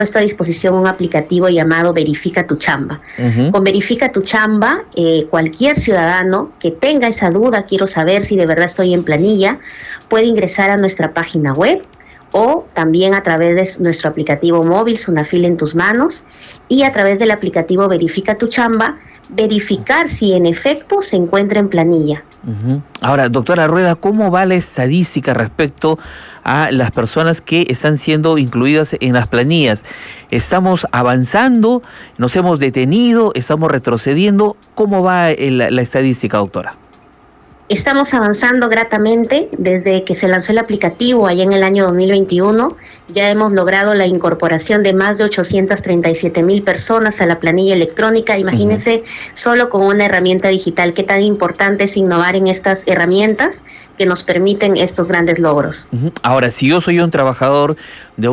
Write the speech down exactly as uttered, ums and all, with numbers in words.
puesto a disposición un aplicativo llamado Verifica tu Chamba. Uh-huh. Con Verifica tu Chamba, eh, cualquier ciudadano que tenga esa duda, quiero saber si de verdad estoy en planilla, puede ingresar a nuestra página web o también a través de nuestro aplicativo móvil Sunafil en tus manos, y a través del aplicativo Verifica tu Chamba, verificar si en efecto se encuentra en planilla. Uh-huh. Ahora, doctora Rueda, ¿cómo va la estadística respecto a las personas que están siendo incluidas en las planillas? ¿Estamos avanzando? ¿Nos hemos detenido? ¿Estamos retrocediendo? ¿Cómo va el, la estadística, doctora? Estamos avanzando gratamente. Desde que se lanzó el aplicativo allá en el año dos mil veintiuno, ya hemos logrado la incorporación de más de ochocientas treinta y siete mil personas a la planilla electrónica. Imagínense, uh-huh, solo con una herramienta digital, qué tan importante es innovar en estas herramientas que nos permiten estos grandes logros. Uh-huh. Ahora, si yo soy un trabajador de